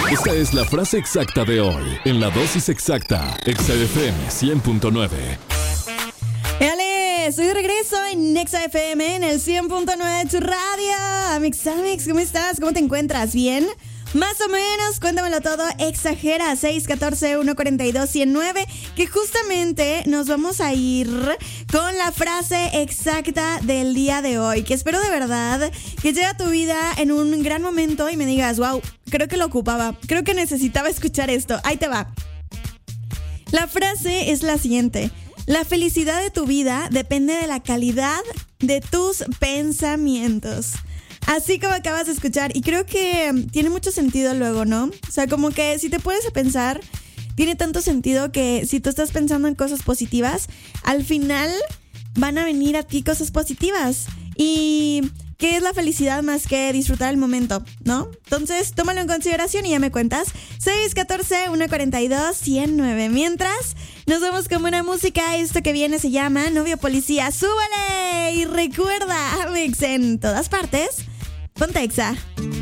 Esta es la frase exacta de hoy, en la dosis exacta, Exa FM 100.9. ¡Éale! Estoy de regreso en Exa FM, en el 100.9 de tu radio. Amix, ¿cómo estás? ¿Cómo te encuentras? ¿Bien? Más o menos, cuéntamelo todo, exagera, 614-142-109, que justamente nos vamos a ir con la frase exacta del día de hoy, que espero de verdad que llegue a tu vida en un gran momento y me digas, wow, creo que lo ocupaba, creo que necesitaba escuchar esto. Ahí te va. La frase es la siguiente: la felicidad de tu vida depende de la calidad de tus pensamientos. Así como acabas de escuchar, y creo que tiene mucho sentido luego, ¿no? O sea, como que si te pones a pensar, tiene tanto sentido que si tú estás pensando en cosas positivas, al final van a venir a ti cosas positivas. Y ¿qué es la felicidad más que disfrutar el momento, no? Entonces, tómalo en consideración y ya me cuentas. 614-142-109. Mientras, nos vamos con buena música. Esto que viene se llama Novio Policía. ¡Súbale! Y recuerda, Amix en todas partes. Ponte Exa.